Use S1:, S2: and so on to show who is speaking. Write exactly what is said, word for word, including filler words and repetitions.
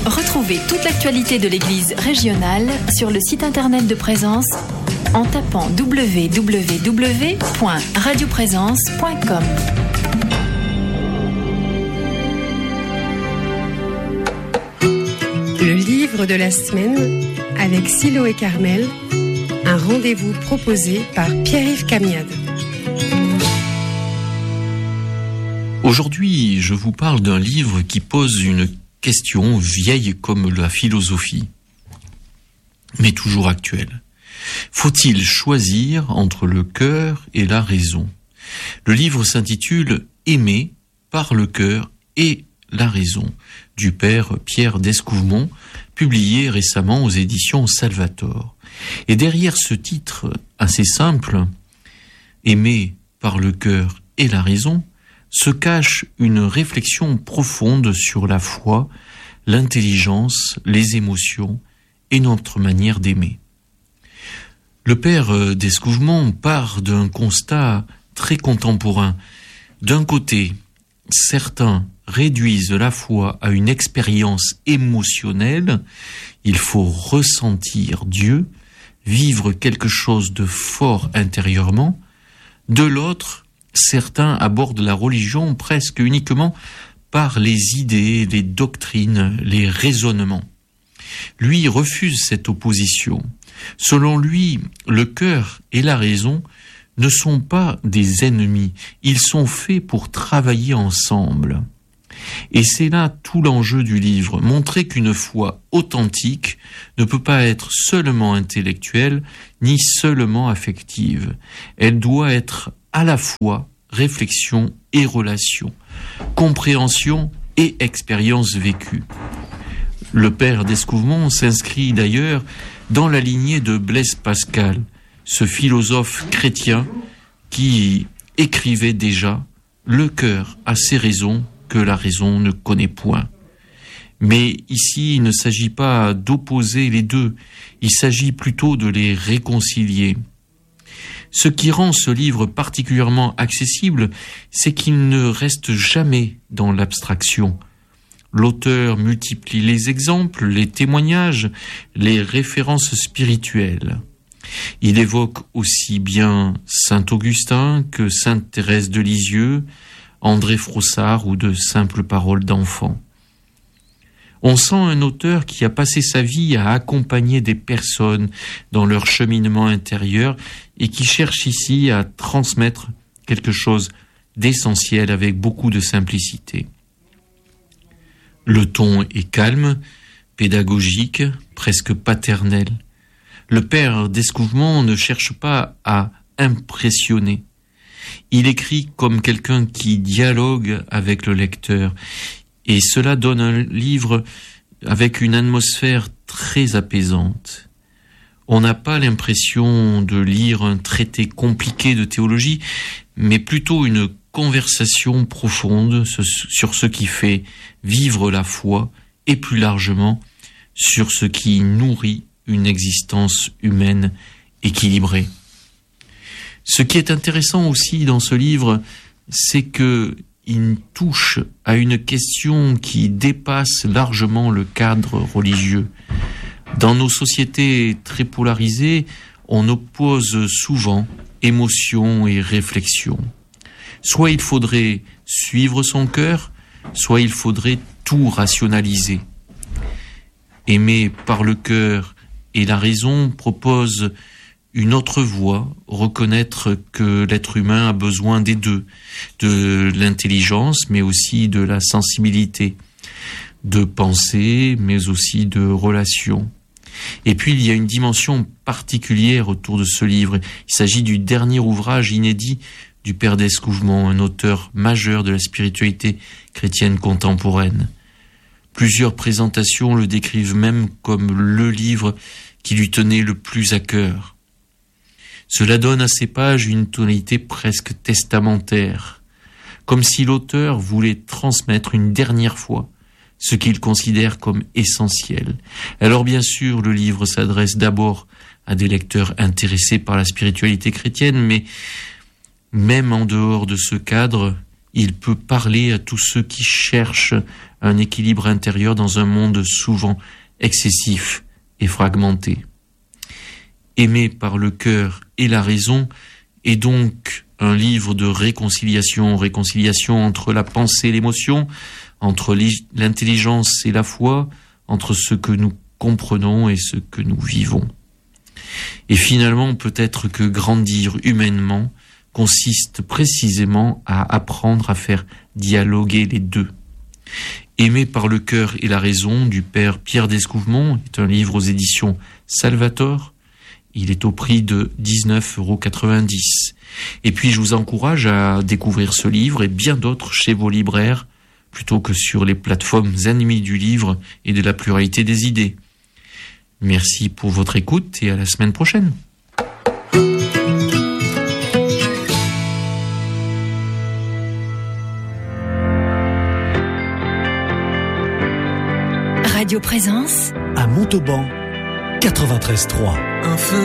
S1: Retrouvez toute l'actualité de l'Église régionale sur le site internet de Présence en tapant w w w point radio présence point com.
S2: Le livre de la semaine avec Silo et Carmel, un rendez-vous proposé par Pierre-Yves Camiade.
S3: Aujourd'hui, je vous parle d'un livre qui pose une question vieille comme la philosophie, mais toujours actuelle. Faut-il choisir entre le cœur et la raison ? Le livre s'intitule « Aimer par le cœur et la raison » du père Pierre Descouvemont, publié récemment aux éditions Salvator. Et derrière ce titre assez simple, « Aimer par le cœur et la raison », se cache une réflexion profonde sur la foi, l'intelligence, les émotions et notre manière d'aimer. Le père Descouvemont part d'un constat très contemporain. D'un côté, certains réduisent la foi à une expérience émotionnelle. Il faut ressentir Dieu, vivre quelque chose de fort intérieurement. De l'autre, certains abordent la religion presque uniquement par les idées, les doctrines, les raisonnements. Lui refuse cette opposition. Selon lui, le cœur et la raison ne sont pas des ennemis, ils sont faits pour travailler ensemble. Et c'est là tout l'enjeu du livre, montrer qu'une foi authentique ne peut pas être seulement intellectuelle, ni seulement affective. Elle doit être à la fois réflexion et relation, compréhension et expérience vécue. Le père Descouvemont s'inscrit d'ailleurs dans la lignée de Blaise Pascal, ce philosophe chrétien qui écrivait déjà « Le cœur a ses raisons que la raison ne connaît point ». Mais ici, il ne s'agit pas d'opposer les deux, il s'agit plutôt de les réconcilier. Ce qui rend ce livre particulièrement accessible, c'est qu'il ne reste jamais dans l'abstraction. L'auteur multiplie les exemples, les témoignages, les références spirituelles. Il évoque aussi bien saint Augustin que sainte Thérèse de Lisieux, André Frossard ou de simples paroles d'enfants. On sent un auteur qui a passé sa vie à accompagner des personnes dans leur cheminement intérieur et qui cherche ici à transmettre quelque chose d'essentiel avec beaucoup de simplicité. Le ton est calme, pédagogique, presque paternel. Le père Descouvemont ne cherche pas à impressionner. Il écrit comme quelqu'un qui dialogue avec le lecteur. Et cela donne un livre avec une atmosphère très apaisante. On n'a pas l'impression de lire un traité compliqué de théologie, mais plutôt une conversation profonde sur ce qui fait vivre la foi et plus largement sur ce qui nourrit une existence humaine équilibrée. Ce qui est intéressant aussi dans ce livre, c'est que il touche à une question qui dépasse largement le cadre religieux. Dans nos sociétés très polarisées, on oppose souvent émotion et réflexion. Soit il faudrait suivre son cœur, soit il faudrait tout rationaliser. Aimer par le cœur et la raison propose une autre voie, reconnaître que l'être humain a besoin des deux, de l'intelligence, mais aussi de la sensibilité, de pensée, mais aussi de relation. Et puis il y a une dimension particulière autour de ce livre. Il s'agit du dernier ouvrage inédit du père Descouvemont, un auteur majeur de la spiritualité chrétienne contemporaine. Plusieurs présentations le décrivent même comme le livre qui lui tenait le plus à cœur. Cela donne à ces pages une tonalité presque testamentaire, comme si l'auteur voulait transmettre une dernière fois ce qu'il considère comme essentiel. Alors bien sûr, le livre s'adresse d'abord à des lecteurs intéressés par la spiritualité chrétienne, mais même en dehors de ce cadre, il peut parler à tous ceux qui cherchent un équilibre intérieur dans un monde souvent excessif et fragmenté. Aimer par le cœur et la raison est donc un livre de réconciliation, réconciliation entre la pensée et l'émotion, entre l'intelligence et la foi, entre ce que nous comprenons et ce que nous vivons. Et finalement, peut-être que grandir humainement consiste précisément à apprendre à faire dialoguer les deux. Aimer par le cœur et la raison du père Pierre d'Escouvemont est un livre aux éditions Salvator. Il est au prix de dix-neuf euros quatre-vingt-dix. Et puis je vous encourage à découvrir ce livre et bien d'autres chez vos libraires, plutôt que sur les plateformes ennemies du livre et de la pluralité des idées. Merci pour votre écoute et à la semaine prochaine.
S1: Radio Présence
S4: à Montauban, quatre-vingt-treize trois.
S5: Un feu